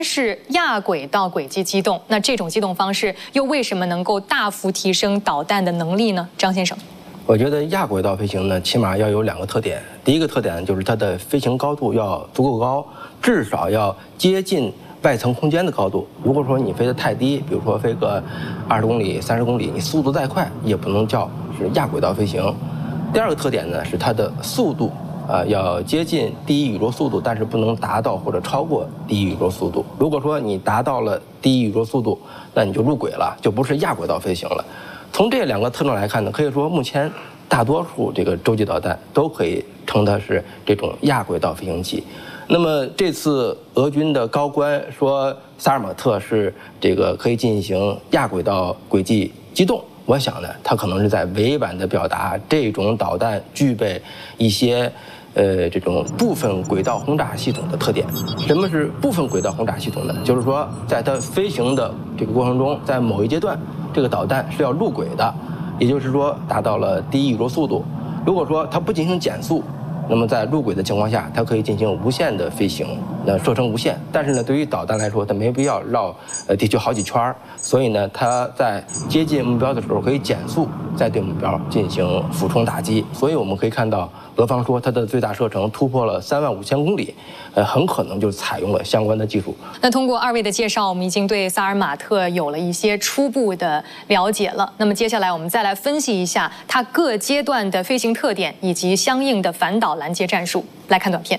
是亚轨道轨迹机动，那这种机动方式又为什么能够大幅提升导弹的能力呢？张先生， 我觉得亚轨道飞行呢，起码要有2个特点。第一个特点就是它的飞行高度要足够高，至少要接近外层空间的高度。如果说你飞得太低，比如说飞个20公里、30公里，你速度再快也不能叫是亚轨道飞行。第2个特点呢是它的速度。要接近第一宇宙速度，但是不能达到或者超过第一宇宙速度。如果说你达到了第一宇宙速度，那你就入轨了，就不是亚轨道飞行了。从这2个特征来看呢，可以说目前大多数这个洲际导弹都可以称它是这种亚轨道飞行器。那么这次俄军的高官说萨尔马特是这个可以进行亚轨道轨迹机动。我想呢，他可能是在委婉地表达这种导弹具备一些这种部分轨道轰炸系统的特点。什么是部分轨道轰炸系统呢？就是说，在它飞行的这个过程中，在某一阶段，这个导弹是要入轨的，也就是说达到了第一宇宙速度。如果说它不进行减速，那么在入轨的情况下，它可以进行无限的飞行，射程无限。但是呢，对于导弹来说，它没必要绕地球好几圈，所以呢，它在接近目标的时候可以减速，再对目标进行俯冲打击。所以我们可以看到，俄方说它的最大射程突破了35000公里，很可能就采用了相关的技术。 那通过2位的介绍，我们已经对萨尔马特有了一些初步的了解了。那么接下来我们再来分析一下它各阶段的飞行特点以及相应的反导拦截战术。来看短片。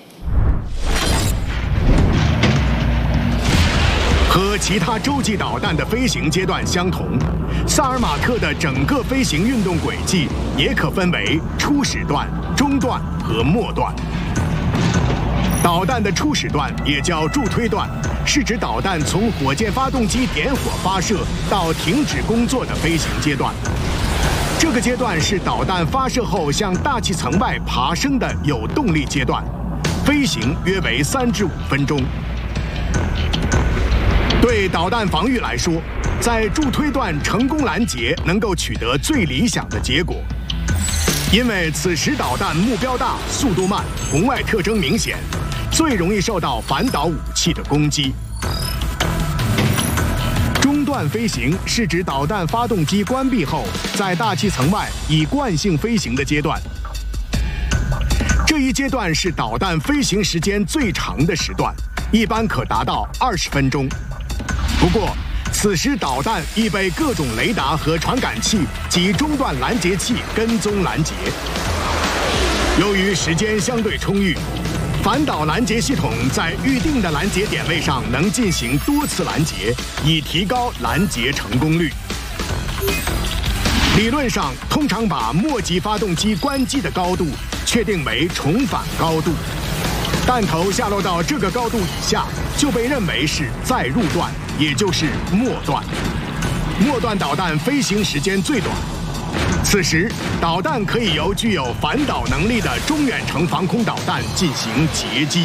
和其他洲际导弹的飞行阶段相同，萨尔马特的整个飞行运动轨迹也可分为初始段、中段和末段。导弹的初始段也叫助推段，是指导弹从火箭发动机点火发射到停止工作的飞行阶段。这个阶段是导弹发射后向大气层外爬升的有动力阶段，飞行约为3至5分钟。对导弹防御来说，在助推段成功拦截能够取得最理想的结果，因为此时导弹目标大、速度慢、红外特征明显，最容易受到反导武器的攻击。中段飞行是指导弹发动机关闭后，在大气层外以惯性飞行的阶段。这一阶段是导弹飞行时间最长的时段，一般可达到20分钟。不过，此时导弹已被各种雷达和传感器及中段拦截器跟踪拦截。由于时间相对充裕，反导拦截系统在预定的拦截点位上能进行多次拦截，以提高拦截成功率。理论上，通常把末级发动机关机的高度确定为重返高度，弹头下落到这个高度以下，就被认为是再入段，也就是末段。末段导弹飞行时间最短，此时导弹可以由具有反导能力的中远程防空导弹进行截击。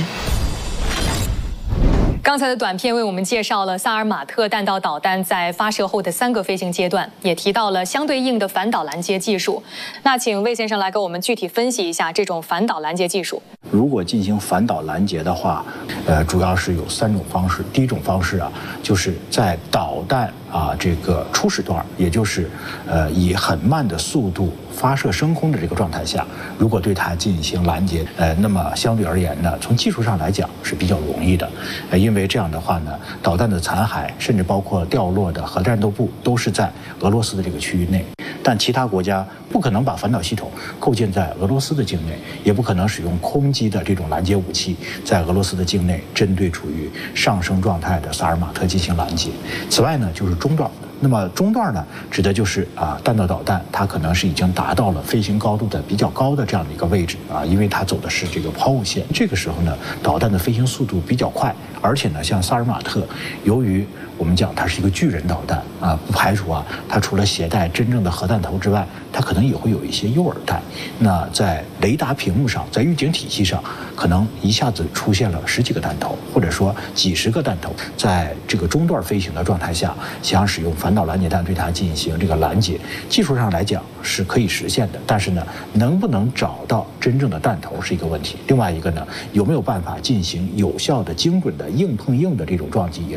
刚才的短片为我们介绍了萨尔马特弹道导弹在发射后的3个飞行阶段，也提到了相对应的反导拦截技术。那请魏先生来给我们具体分析一下这种反导拦截技术。 如果进行反导拦截的话，主要是有3种方式。第一种方式啊，就是在导弹这个初始段，也就是以很慢的速度发射升空的这个状态下，如果对它进行拦截，那么相对而言呢，从技术上来讲是比较容易的，因为这样的话呢，导弹的残骸甚至包括掉落的核战斗部都是在俄罗斯的这个区域内。但其他国家不可能把反导系统构建在俄罗斯的境内，也不可能使用空基的这种拦截武器在俄罗斯的境内针对处于上升状态的萨尔马特进行拦截。此外呢，就是中段。那么中段呢，指的就是弹道导弹它可能是已经达到了飞行高度的比较高的这样的一个位置因为它走的是这个抛物线。这个时候呢，导弹的飞行速度比较快，而且呢，像萨尔马特，由于我们讲它是一个巨人导弹不排除它除了携带真正的核弹头之外，它可能也会有一些诱饵弹。那在雷达屏幕上，在预警体系上，可能一下子出现了10几个弹头，或者说几十个弹头。在这个中段飞行的状态下，想使用反导拦截弹对它进行这个拦截，技术上来讲是可以实现的，但是呢，能不能找到真正的弹头是一个问题。另外一个呢，有没有办法进行有效的、精准的硬碰硬的这种撞击。